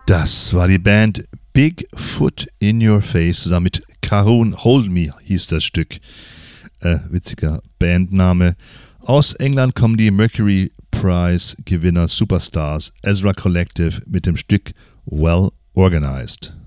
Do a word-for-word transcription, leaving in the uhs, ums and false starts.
Das war die Band Big Foot in Your Face zusammen mit Karun Hold Me hieß das Stück. Äh, witziger Bandname. Aus England kommen die Mercury Prize Gewinner Superstars Ezra Collective mit dem Stück Well Organized.